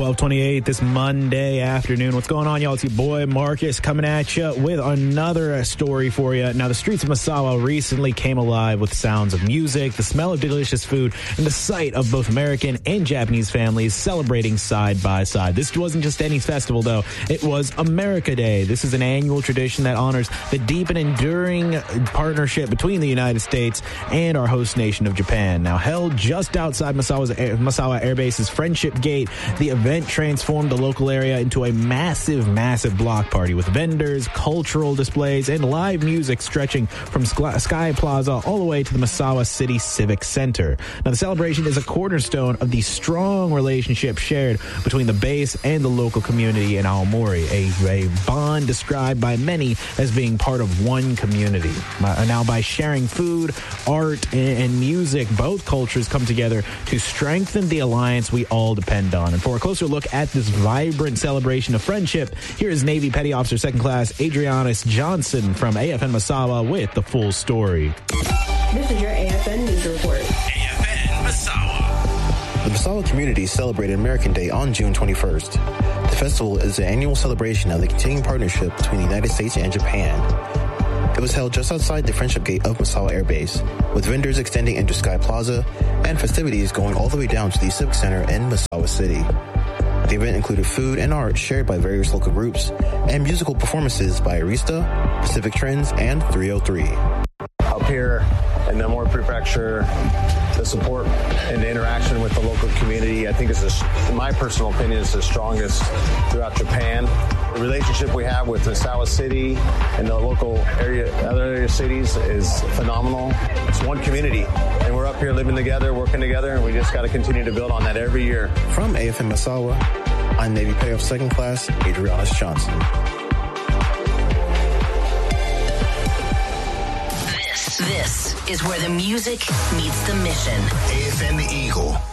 12:28 this Monday afternoon. What's going on, y'all? It's your boy Marcus coming at you with another story for you. Now, the streets of Massawa recently came alive with sounds of music, the smell of delicious food, and the sight of both American and Japanese families celebrating side by side. This wasn't just any festival, though. It was America Day. This is an annual tradition that honors the deep and enduring partnership between the United States and our host nation of Japan. Now, held just outside Massawa Air Base's Friendship Gate, the event transformed the local area into a massive block party with vendors, cultural displays, and live music stretching from Sky Plaza all the way to the Massawa City Civic Center. Now, the celebration is a cornerstone of the strong relationship shared between the base and the local community in Aomori, a bond described by many as being part of one community. Now, by sharing food, art, and music, both cultures come together to strengthen the alliance we all depend on. And for a closer look at this vibrant celebration of friendship, here is Navy Petty Officer Second Class Adrianus Johnson from AFN Massawa with the full story. This is your AFN News Report. AFN Massawa. The Massawa community celebrated American Day on June 21st. The festival is an annual celebration of the continuing partnership between the United States and Japan. It was held just outside the Friendship Gate of Massawa Air Base, with vendors extending into Sky Plaza and festivities going all the way down to the Civic Center in Massawa City. The event included food and art shared by various local groups and musical performances by Arista, Pacific Trends, and 303. Up here in the Aomori Prefecture, the support and the interaction with the local community, I think in my personal opinion, is the strongest throughout Japan. The relationship we have with Massawa City and the local other area cities is phenomenal. It's one community, and we're up here living together, working together, and we just got to continue to build on that every year. From AFN Massawa, I'm Navy Petty Officer Second Class Adrianus Johnson. This is where the music meets the mission. AFN The Eagle.